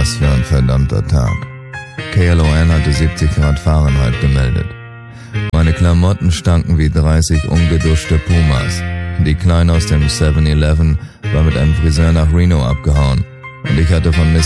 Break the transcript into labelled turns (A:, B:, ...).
A: Was für ein verdammter Tag. KLON hatte 70 Grad Fahrenheit gemeldet. Meine Klamotten stanken wie 30 ungeduschte Pumas. Die Kleine aus dem 7-Eleven war mit einem Friseur nach Reno abgehauen und ich hatte von Mr.